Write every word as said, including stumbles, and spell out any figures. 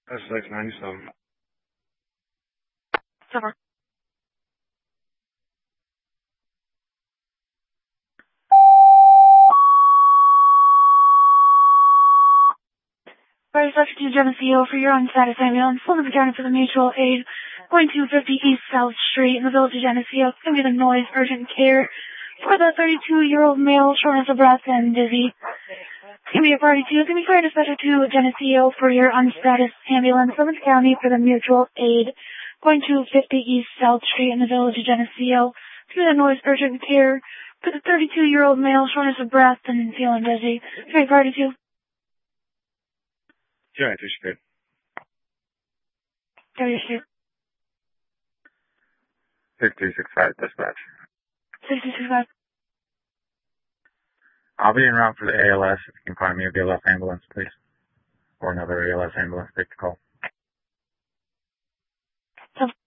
S X ninety-seven. Summer. Fire Section two Geneseo for your unstatus ambulance. Fulton County for the mutual aid. Going two fifty East South Street in the village of Geneseo. Give me the noise, urgent care. For the thirty-two-year-old male, shortness of breath and dizzy. Give me a party two. Give me fire dispatcher two Geneseo for your unstatus ambulance. Fulton County for the mutual aid. Going two fifty East South Street in the village of Geneseo. Give me the noise, urgent care. For the thirty-two-year-old male, shortness of breath and feeling dizzy. Give me a party two. Giant Street. thirty-two. six two six five dispatch. six two six five. I'll be en route for the A L S. If you can find me a B L S ambulance, please. Or another A L S ambulance, take the call.